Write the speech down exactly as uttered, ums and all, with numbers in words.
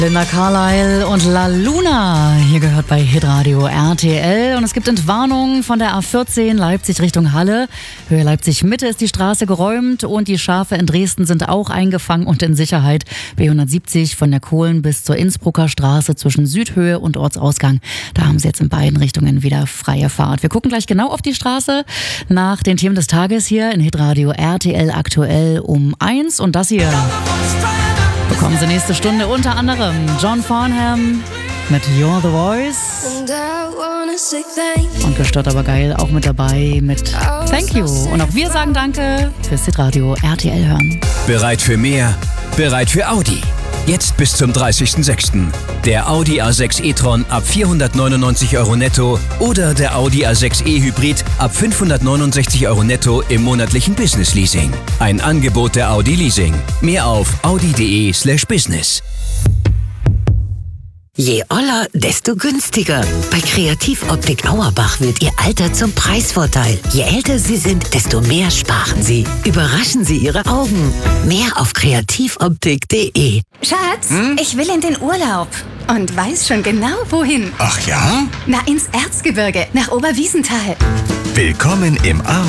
Linda Carlisle und La Luna. Hier gehört bei Hitradio R T L. Und es gibt Entwarnungen von der A vierzehn Leipzig Richtung Halle. Höhe Leipzig Mitte ist die Straße geräumt und die Schafe in Dresden sind auch eingefangen und in Sicherheit. B hundertsiebzig von der Kohlen bis zur Innsbrucker Straße zwischen Südhöhe und Ortsausgang. Da haben sie jetzt in beiden Richtungen wieder freie Fahrt. Wir gucken gleich genau auf die Straße nach den Themen des Tages hier in Hitradio R T L aktuell um eins. Und das hier bekommen Sie nächste Stunde unter anderem John Farnham mit You're the Voice. Und gestört aber geil auch mit dabei mit Thank You. Und auch wir sagen Danke fürs Hitradio R T L hören. Bereit für mehr? Bereit für Audi. Jetzt bis zum dreißigsten sechsten Der Audi A sechs e-tron ab vierhundertneunundneunzig Euro netto oder der Audi A sechs e Hybrid ab fünfhundertneunundsechzig Euro netto im monatlichen Business Leasing. Ein Angebot der Audi Leasing. Mehr auf audi.de slash business. Je oller, desto günstiger. Bei Kreativoptik Auerbach wird Ihr Alter zum Preisvorteil. Je älter Sie sind, desto mehr sparen Sie. Überraschen Sie Ihre Augen. Mehr auf kreativoptik punkt de. Schatz, hm? ich will in den Urlaub. Und weiß schon genau, wohin. Ach ja? Na, ins Erzgebirge, nach Oberwiesenthal. Willkommen im Ar